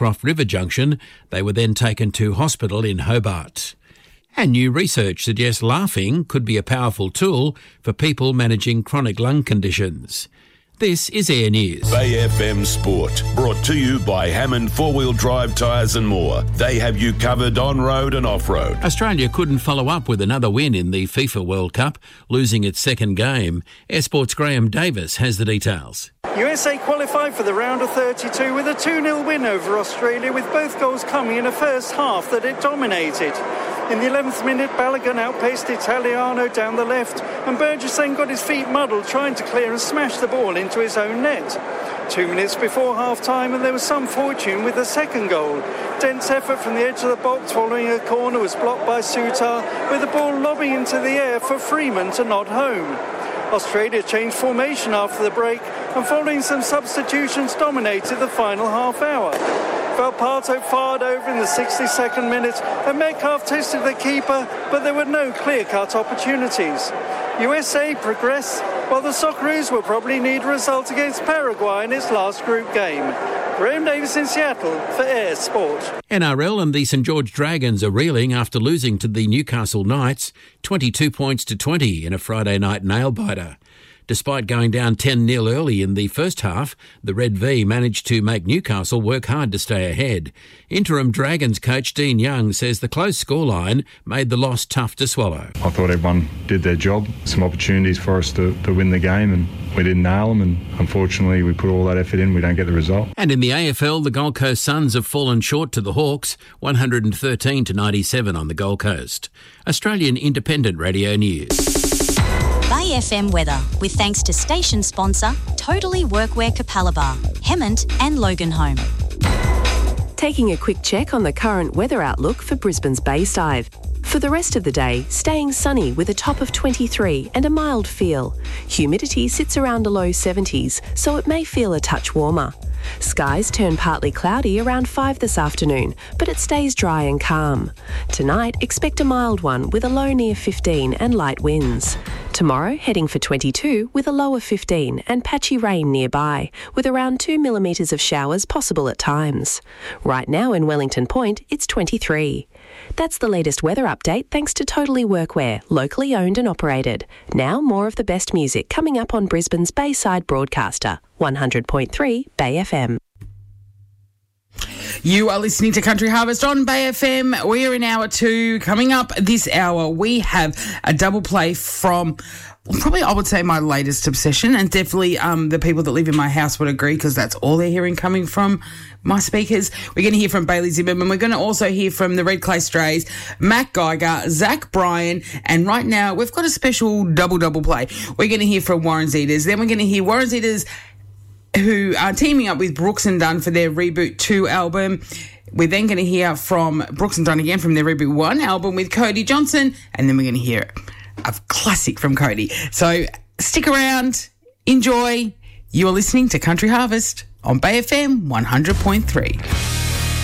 Croft River Junction. They were then taken to hospital in Hobart. And new research suggests laughing could be a powerful tool for people managing chronic lung conditions. This is Air News. Bay FM Sport, brought to you by Hammond 4-Wheel Drive Tyres and More. They have you covered on-road and off-road. Australia couldn't follow up with another win in the FIFA World Cup, losing its second game. Air Sport's Graham Davis has the details. USA qualified for the round of 32 with a 2-0 win over Australia, with both goals coming in a first half that it dominated. In the 11th minute, Balogun outpaced Italiano down the left, and Burgess then got his feet muddled trying to clear and smash the ball into his own net. 2 minutes before half-time, and there was some fortune with the second goal. Dent's effort from the edge of the box following a corner was blocked by Sutar, with the ball lobbing into the air for Freeman to nod home. Australia changed formation after the break, and following some substitutions dominated the final half hour. Valparto fired over in the 62nd minute, and Metcalf tested the keeper, but there were no clear-cut opportunities. USA progressed, while the Socceroos will probably need a result against Paraguay in its last group game. Graham Davis in Seattle for Air Sport. NRL and the St George Dragons are reeling after losing to the Newcastle Knights 22 points to 20 in a Friday night nail-biter. Despite going down 10-0 early in the first half, the Red V managed to make Newcastle work hard to stay ahead. Interim Dragons coach Dean Young says the close scoreline made the loss tough to swallow. I thought everyone did their job. Some opportunities for us to win the game, and we didn't nail them, and unfortunately we put all that effort in, we don't get the result. And in the AFL, the Gold Coast Suns have fallen short to the Hawks, 113 to 97 on the Gold Coast. Australian Independent Radio News. Bay FM weather, with thanks to station sponsor Totally Workwear Capalaba, Hemmant and Loganholme. Taking a quick check on the current weather outlook for Brisbane's Bayside. For the rest of the day, staying sunny with a top of 23 and a mild feel. Humidity sits around a low 70s, so it may feel a touch warmer. Skies turn partly cloudy around 5 this afternoon, but it stays dry and calm. Tonight, expect a mild one with a low near 15 and light winds. Tomorrow, heading for 22 with a low of 15 and patchy rain nearby, with around 2 millimetres of showers possible at times. Right now in Wellington Point, it's 23. That's the latest weather update thanks to Totally Workwear, locally owned and operated. Now more of the best music coming up on Brisbane's Bayside broadcaster, 100.3 Bay FM. You are listening to Country Harvest on Bay FM. We are in hour 2. Coming up this hour, we have a double play from probably, I would say, my latest obsession, and definitely the people that live in my house would agree because that's all they're hearing coming from my speakers. We're going to hear from Bailey Zimmerman. We're going to also hear from the Red Clay Strays, Matt Geiger, Zach Bryan, and right now we've got a special double play. We're going to hear from Warren Zetas. Then we're going to hear Warren Zetas, who are teaming up with Brooks and Dunn for their Reboot 2 album. We're then going to hear from Brooks and Dunn again from their Reboot 1 album with Cody Johnson, and then we're going to hear a classic from Cody. So stick around, enjoy. You are listening to Country Harvest on Bay FM 100.3.